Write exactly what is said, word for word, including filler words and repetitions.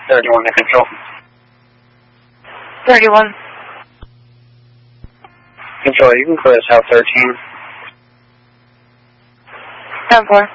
thirty-one to control. thirty-one. Control, you can clear South thirteen. ten four.